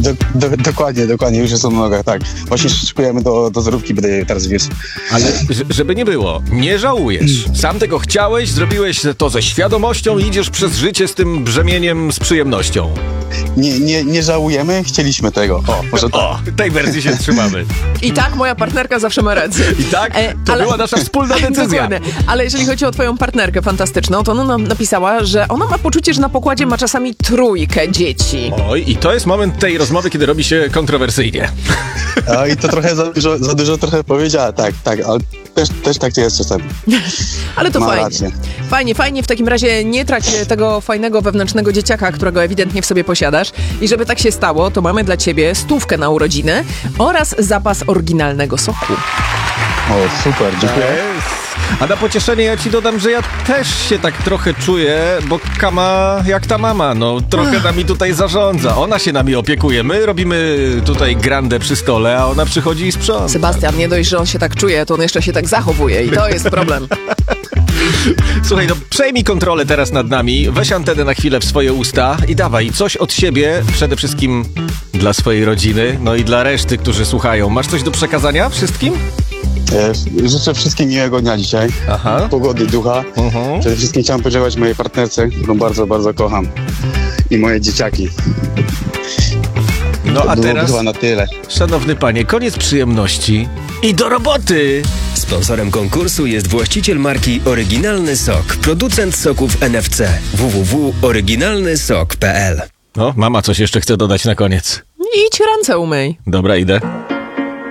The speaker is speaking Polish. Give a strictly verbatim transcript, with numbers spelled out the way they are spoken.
Do, do, dokładnie, dokładnie, już jest na nogach, tak. Właśnie szykujemy do, do zróbki, będę je teraz wiózł. Ale żeby nie było, nie żałujesz. Sam tego chciałeś, zrobiłeś to ze świadomością i idziesz przez życie z tym brzemieniem z przyjemnością. Nie, nie, nie żałujemy, chcieliśmy tego. O, może tak. O, tej wersji się trzymamy. I tak moja partnerka zawsze ma rację. I tak, to ale... była nasza wspólna decyzja. Dokładnie. Ale jeżeli chodzi o twoją partnerkę fantastyczną, to ona nam napisała, że ona ma poczucie, że na pokładzie ma czasami trójkę dzieci. Oj, i to jest moment tej rozmowy, kiedy robi się kontrowersyjnie. A, i to trochę za dużo, za dużo trochę powiedziała, tak, tak, ale też, też tak to jest czasami. Ale to Ma fajnie. rację. Fajnie, fajnie. W takim razie nie trać tego fajnego wewnętrznego dzieciaka, którego ewidentnie w sobie posiadasz. I żeby tak się stało, to mamy dla ciebie stówkę na urodziny oraz zapas oryginalnego soku. O, super, dziękuję. A na pocieszenie ja ci dodam, że ja też się tak trochę czuję, bo Kama jak ta mama, no trochę nami tutaj zarządza. Ona się nami opiekuje, my robimy tutaj grandę przy stole, a ona przychodzi i sprząta. Sebastian, nie dość, że on się tak czuje, to on jeszcze się tak zachowuje i to jest problem. Słuchaj, no przejmij kontrolę teraz nad nami, weź antenę na chwilę w swoje usta i dawaj coś od siebie, przede wszystkim dla swojej rodziny, no i dla reszty, którzy słuchają. Masz coś do przekazania wszystkim? E, życzę wszystkim miłego dnia dzisiaj. Aha. Pogody, ducha. Uh-huh. Przede wszystkim chciałem podziękować mojej partnerce, którą bardzo, bardzo kocham. I moje dzieciaki. No to a było teraz, chyba na tyle. szanowny panie, koniec przyjemności i do roboty! Sponsorem konkursu jest właściciel marki Oryginalny Sok, producent soków N F C. w w w kropka oryginalny sok kropka p l. No, mama coś jeszcze chce dodać na koniec. Idź ręce umyj. Dobra, idę.